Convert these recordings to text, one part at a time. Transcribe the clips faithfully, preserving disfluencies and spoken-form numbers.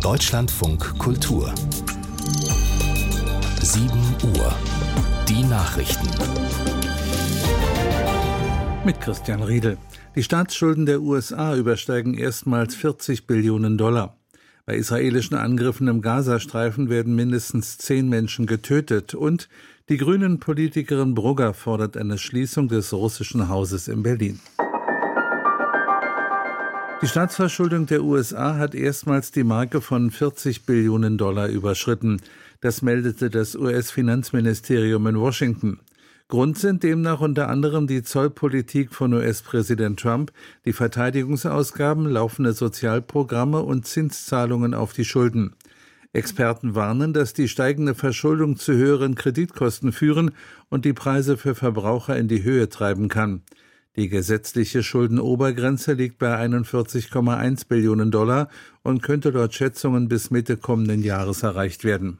Deutschlandfunk Kultur. sieben Uhr. Die Nachrichten. Mit Christian Riedel. Die Staatsschulden der U S A übersteigen erstmals vierzig Billionen Dollar. Bei israelischen Angriffen im Gazastreifen werden mindestens zehn Menschen getötet. Und die Grünen-Politikerin Brugger fordert eine Schließung des russischen Hauses in Berlin. Die Staatsverschuldung der U S A hat erstmals die Marke von vierzig Billionen Dollar überschritten. Das meldete das U S-Finanzministerium in Washington. Grund sind demnach unter anderem die Zollpolitik von U S-Präsident Trump, die Verteidigungsausgaben, laufende Sozialprogramme und Zinszahlungen auf die Schulden. Experten warnen, dass die steigende Verschuldung zu höheren Kreditkosten führen und die Preise für Verbraucher in die Höhe treiben kann. Die gesetzliche Schuldenobergrenze liegt bei einundvierzig Komma eins Billionen Dollar und könnte laut Schätzungen bis Mitte kommenden Jahres erreicht werden.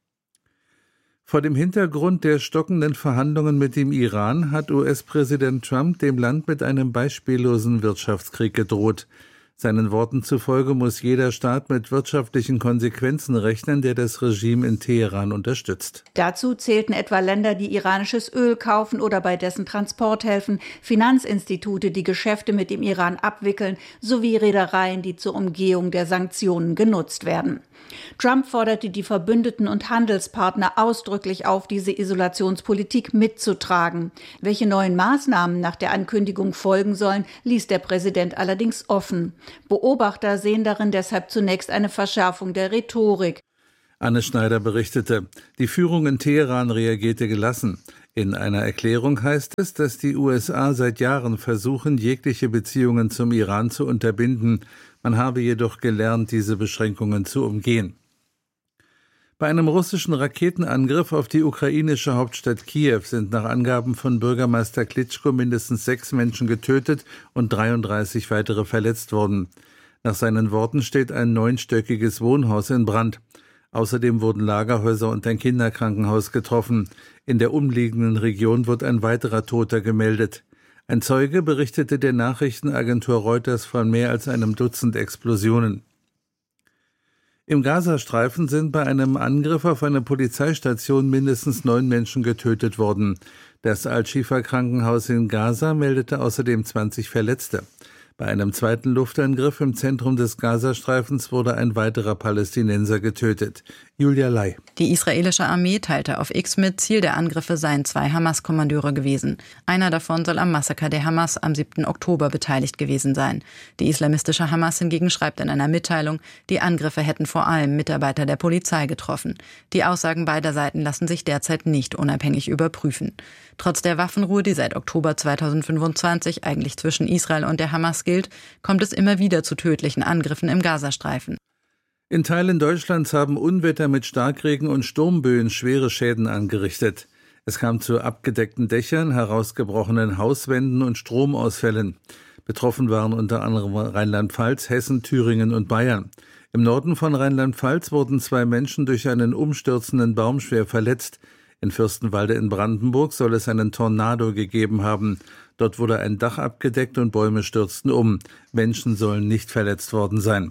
Vor dem Hintergrund der stockenden Verhandlungen mit dem Iran hat U S-Präsident Trump dem Land mit einem beispiellosen Wirtschaftskrieg gedroht. Seinen Worten zufolge muss jeder Staat mit wirtschaftlichen Konsequenzen rechnen, der das Regime in Teheran unterstützt. Dazu zählten etwa Länder, die iranisches Öl kaufen oder bei dessen Transport helfen, Finanzinstitute, die Geschäfte mit dem Iran abwickeln, sowie Reedereien, die zur Umgehung der Sanktionen genutzt werden. Trump forderte die Verbündeten und Handelspartner ausdrücklich auf, diese Isolationspolitik mitzutragen. Welche neuen Maßnahmen nach der Ankündigung folgen sollen, ließ der Präsident allerdings offen. Beobachter sehen darin deshalb zunächst eine Verschärfung der Rhetorik. Anne Schneider berichtete, die Führung in Teheran reagierte gelassen. In einer Erklärung heißt es, dass die U S A seit Jahren versuchen, jegliche Beziehungen zum Iran zu unterbinden. Man habe jedoch gelernt, diese Beschränkungen zu umgehen. Bei einem russischen Raketenangriff auf die ukrainische Hauptstadt Kiew sind nach Angaben von Bürgermeister Klitschko mindestens sechs Menschen getötet und dreiunddreißig weitere verletzt worden. Nach seinen Worten steht ein neunstöckiges Wohnhaus in Brand. Außerdem wurden Lagerhäuser und ein Kinderkrankenhaus getroffen. In der umliegenden Region wird ein weiterer Toter gemeldet. Ein Zeuge berichtete der Nachrichtenagentur Reuters von mehr als einem Dutzend Explosionen. Im Gazastreifen sind bei einem Angriff auf eine Polizeistation mindestens neun Menschen getötet worden. Das Al-Shifa-Krankenhaus in Gaza meldete außerdem zwanzig Verletzte. Bei einem zweiten Luftangriff im Zentrum des Gazastreifens wurde ein weiterer Palästinenser getötet. Julia Lai. Die israelische Armee teilte auf X mit, Ziel der Angriffe seien zwei Hamas-Kommandeure gewesen. Einer davon soll am Massaker der Hamas am siebten Oktober beteiligt gewesen sein. Die islamistische Hamas hingegen schreibt in einer Mitteilung, die Angriffe hätten vor allem Mitarbeiter der Polizei getroffen. Die Aussagen beider Seiten lassen sich derzeit nicht unabhängig überprüfen. Trotz der Waffenruhe, die seit Oktober zweitausendfünfundzwanzig eigentlich zwischen Israel und der Hamas gilt, kommt es immer wieder zu tödlichen Angriffen im Gazastreifen. In Teilen Deutschlands haben Unwetter mit Starkregen und Sturmböen schwere Schäden angerichtet. Es kam zu abgedeckten Dächern, herausgebrochenen Hauswänden und Stromausfällen. Betroffen waren unter anderem Rheinland-Pfalz, Hessen, Thüringen und Bayern. Im Norden von Rheinland-Pfalz wurden zwei Menschen durch einen umstürzenden Baum schwer verletzt. In Fürstenwalde in Brandenburg soll es einen Tornado gegeben haben. Dort wurde ein Dach abgedeckt und Bäume stürzten um. Menschen sollen nicht verletzt worden sein.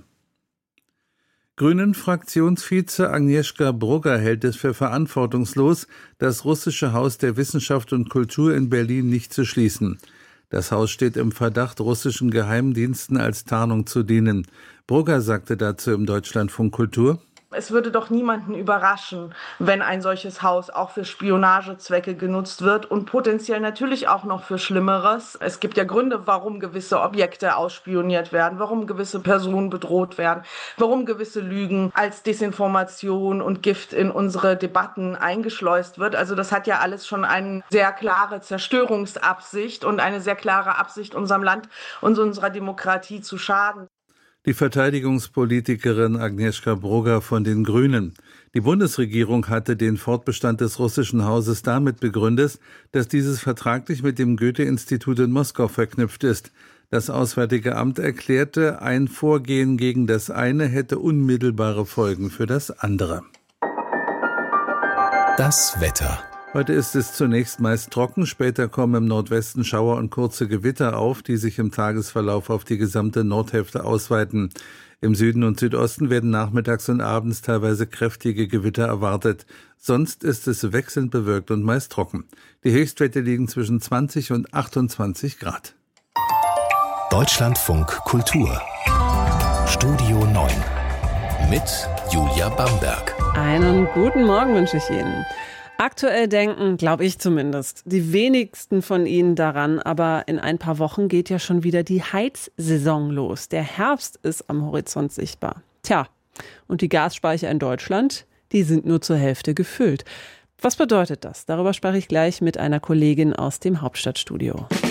Grünen-Fraktionsvize Agnieszka Brugger hält es für verantwortungslos, das russische Haus der Wissenschaft und Kultur in Berlin nicht zu schließen. Das Haus steht im Verdacht, russischen Geheimdiensten als Tarnung zu dienen. Brugger sagte dazu im Deutschlandfunk Kultur: Es würde doch niemanden überraschen, wenn ein solches Haus auch für Spionagezwecke genutzt wird und potenziell natürlich auch noch für Schlimmeres. Es gibt ja Gründe, warum gewisse Objekte ausspioniert werden, warum gewisse Personen bedroht werden, warum gewisse Lügen als Desinformation und Gift in unsere Debatten eingeschleust wird. Also das hat ja alles schon eine sehr klare Zerstörungsabsicht und eine sehr klare Absicht, unserem Land und unserer Demokratie zu schaden. Die Verteidigungspolitikerin Agnieszka Brugger von den Grünen. Die Bundesregierung hatte den Fortbestand des russischen Hauses damit begründet, dass dieses vertraglich mit dem Goethe-Institut in Moskau verknüpft ist. Das Auswärtige Amt erklärte, ein Vorgehen gegen das eine hätte unmittelbare Folgen für das andere. Das Wetter. Heute ist es zunächst meist trocken, später kommen im Nordwesten Schauer und kurze Gewitter auf, die sich im Tagesverlauf auf die gesamte Nordhälfte ausweiten. Im Süden und Südosten werden nachmittags und abends teilweise kräftige Gewitter erwartet. Sonst ist es wechselnd bewölkt und meist trocken. Die Höchstwerte liegen zwischen zwanzig und achtundzwanzig Grad. Deutschlandfunk Kultur Studio neun mit Julia Bamberg. Einen guten Morgen wünsche ich Ihnen. Aktuell denken, glaube ich zumindest, die wenigsten von Ihnen daran, aber in ein paar Wochen geht ja schon wieder die Heizsaison los. Der Herbst ist am Horizont sichtbar. Tja, und die Gasspeicher in Deutschland, die sind nur zur Hälfte gefüllt. Was bedeutet das? Darüber spreche ich gleich mit einer Kollegin aus dem Hauptstadtstudio.